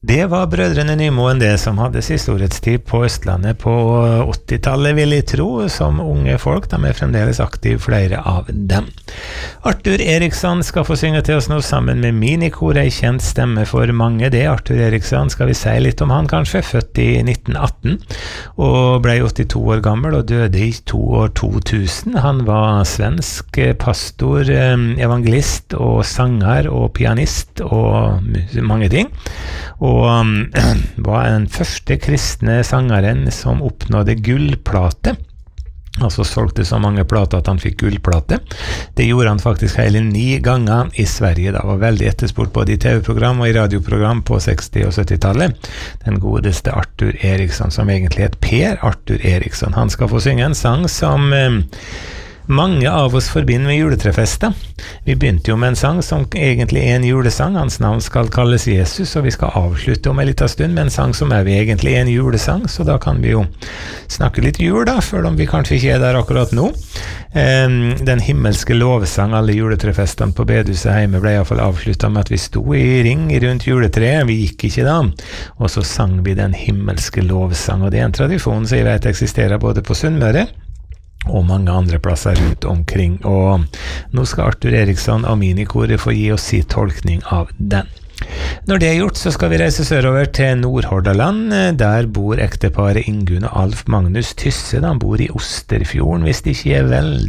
Det var brødrene Nymoen det som hadde sin storhetstid på Østlandet på 80-tallet, vil jeg tro, som unge folk. De fremdeles aktive, flere av dem. Arthur Eriksson skal få synge til oss nå sammen med Minikor, en kjent stemme for mange. Det Arthur Eriksson, skal vi si litt om han kanskje, født i 1918 og ble 82 år gammel og døde i år 2000. Han var svensk pastor, evangelist og sanger og pianist og mange ting. Og var den første kristne sangeren som oppnådde gullplate. Altså solgte så mange plater at han fikk gullplate. Det gjorde han faktisk hele 9 ganger i Sverige. Det var veldig etterspurt både i TV-program og i radioprogram på 60- og 70-tallet. Den godeste Arthur Eriksson, som egentlig het Per Arthur Eriksson. Han skal få synge en sang som mange av oss forbinder med juletrefester. Vi begynte jo med en sang som egentlig en julesang. Hans navn skal kalles Jesus, og vi skal avslutte om en liten stund med en sang som vi egentlig en julesang, så da kan vi jo snakke litt jul da, selv om vi kanskje ikke der akkurat nå. Den himmelske lovsang, alle juletrefestene på bedehuset hjemme ble i hvert fall avsluttet med at vi sto i ring rundt juletreet. Vi gikk ikke da, og så sang vi den himmelske lovsang, og det en tradisjon som jeg vet eksisterer både på Sunnmøre og mange andre plasser rundt omkring. Og nå skal Arthur Eriksson og Minikoret få gi oss sin tolkning av den. Når det gjort, så skal vi reise sørover til Nordhordaland. Der bor ekteparet Ingunn og Alf Magnus Tysse. De bor i Osterfjorden, hvis de ikke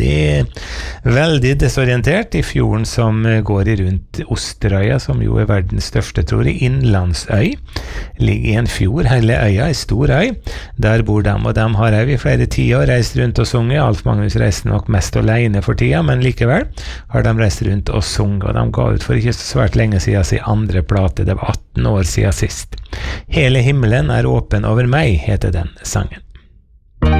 veldig desorientert, i fjorden som går rundt Osterøya, som jo verdens største, tror jeg, innlandsøy. Ligger i en fjord, hele øya, en stor øy. Der bor de, og de har i flere tiår reist rundt og sunget. Alf Magnus reiste nok mest alene for tida, men likevel har de reist rundt og sunget, og de ga ut for ikke så svært lenge siden sin andre plate. Det var 18 år siden sist. Hele himmelen er åpen over meg, heter den sangen.